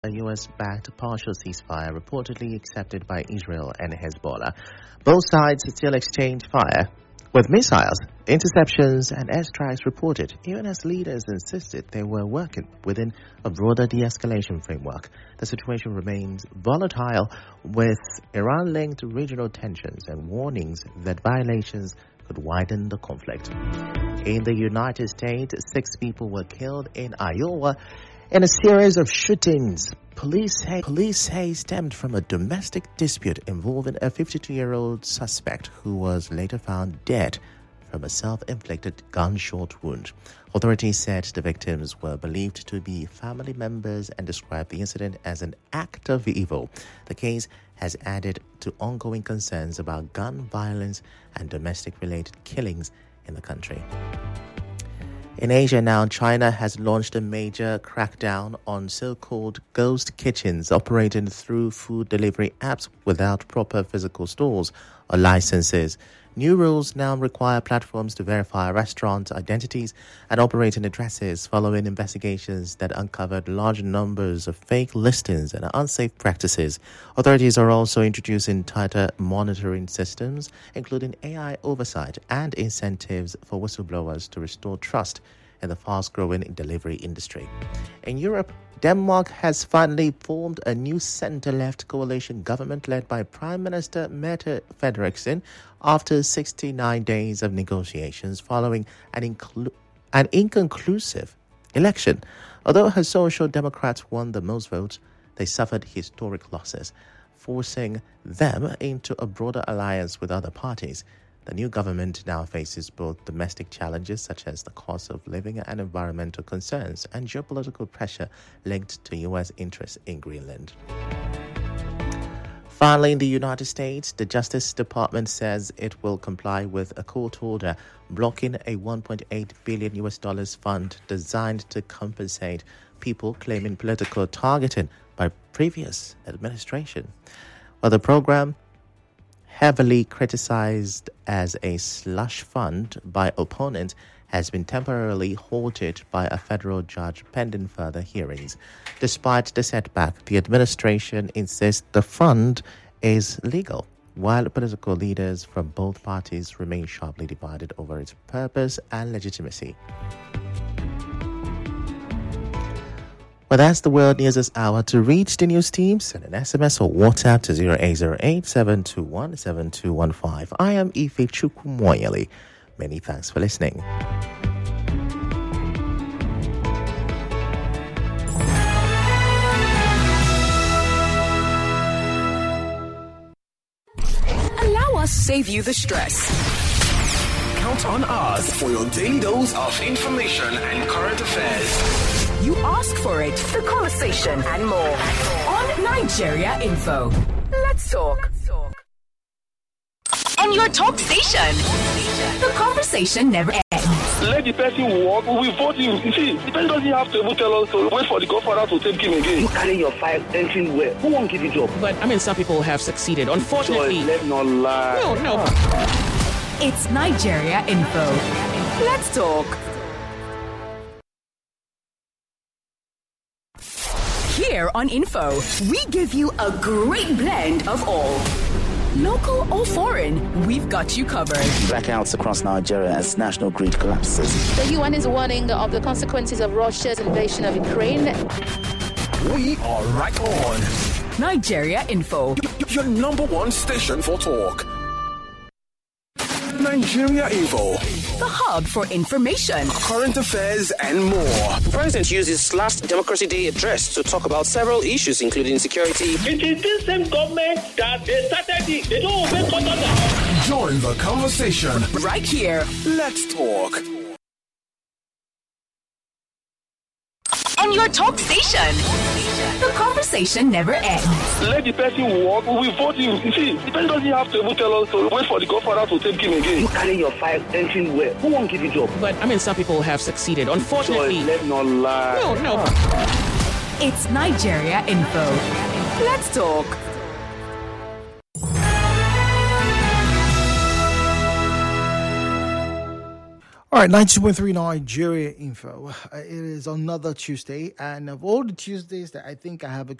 A U.S.-backed partial ceasefire reportedly accepted by Israel and Hezbollah. Both sides still exchange fire, with missiles, interceptions and airstrikes reported, even as leaders insisted they were working within a broader de-escalation framework. The situation remains volatile, with Iran-linked regional tensions and warnings that violations could widen the conflict. In the United States, 6 people were killed in Iowa in a series of shootings. Police say stemmed from a domestic dispute involving a 52-year-old suspect who was later found dead from a self-inflicted gunshot wound. Authorities said the victims were believed to be family members and described the incident as an act of evil. The case has added to ongoing concerns about gun violence and domestic-related killings in the country. In Asia now, China has launched a major crackdown on so-called ghost kitchens operating through food delivery apps without proper physical stores or licenses. New rules now require platforms to verify restaurant identities and operating addresses following investigations that uncovered large numbers of fake listings and unsafe practices. Authorities are also introducing tighter monitoring systems, including AI oversight and incentives for whistleblowers to restore trust in the fast-growing delivery industry. In Europe, Denmark has finally formed a new centre-left coalition government led by Prime Minister Mette Frederiksen after 69 days of negotiations following an inconclusive election. Although her Social Democrats won the most votes, they suffered historic losses, forcing them into a broader alliance with other parties. The new government now faces both domestic challenges such as the cost of living and environmental concerns and geopolitical pressure linked to U.S. interests in Greenland. Finally, in the United States, the Justice Department says it will comply with a court order blocking a $1.8 billion fund designed to compensate people claiming political targeting by previous administration. While the program, heavily criticized as a slush fund by opponents, has been temporarily halted by a federal judge pending further hearings. Despite the setback, the administration insists the fund is legal, while political leaders from both parties remain sharply divided over its purpose and legitimacy. Well, that's the world news this hour. To reach the news team, send an SMS or WhatsApp to 0808-721-7215. I am Ife Chukwumoyeli. Many thanks for listening. Allow us to save you the stress. Count on us for your daily dose of information and current affairs. You ask for it, the conversation and more on Nigeria Info. Let's talk. On your talk station. The conversation never ends. Let the person walk, we will vote him. You see, the person doesn't have to even tell us to wait for the godfather to take him again. You carry your file entering where? Who won't give you job? But some people have succeeded. Unfortunately. So let's not lie. No. It's Nigeria Info. Let's talk. Here on Info, we give you a great blend of all. Local or foreign, we've got you covered. Blackouts across Nigeria as national grid collapses. The UN is warning of the consequences of Russia's invasion of Ukraine. We are right on. Nigeria Info. Your number one station for talk. Nigeria Info. The hub for information, Current affairs and more. The president used his last Democracy Day address to talk about several issues, including security. It is this same government that they started it. They don't obey court order. Join the conversation. right here. Let's talk. On your talk station. The conversation never ends. Let the person walk, we will vote him. You see, the person doesn't have to even tell us to wait for the godfather to take him again. You carry your file entering where? Who won't give you job? But some people have succeeded. So Unfortunately. let's not lie. No. It's Nigeria Info. Let's talk. All right, 92.3 Nigeria Info. It is another Tuesday, and of all the Tuesdays that I think I have